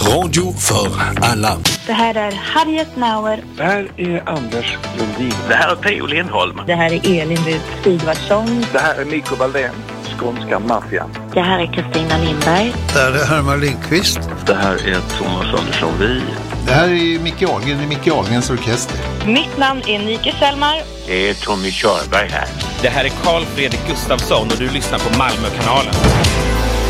Radio för alla. Det här är Harriet Nauer. Det här är Anders Lundin. Det här är Theo Lindholm. Det här är Elin Rut Sigvardsson. Det här är Nico Valdén, skånska maffian. Det här är Kristina Lindberg. Det här är Herman Lindqvist. Det här är Thomas Andersson Vi. Det här är Micke Ahlgren i Micke Ahlgrens orkester. Mitt namn är Nike Selmar. Det är Tommy Körberg här. Det här är Carl Fredrik Gustafsson och du lyssnar på Malmökanalen.